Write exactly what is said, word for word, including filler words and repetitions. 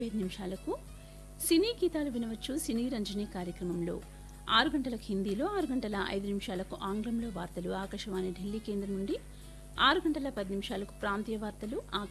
ఐదు నిమిషాలకు సినీ గీతాలు వినవచ్చు. సినీ రంజని కార్యక్రమంలో ఆరు గంటలకు హిందీలో, ఆరు గంటల ఐదు నిమిషాలకు ఆంగ్లంలో వార్తలు ఆకాశవాణి ఢిల్లీ కేంద్రం నుండి, ఆరు గంటల పది నిమిషాలకు ప్రాంతీయ వార్తలు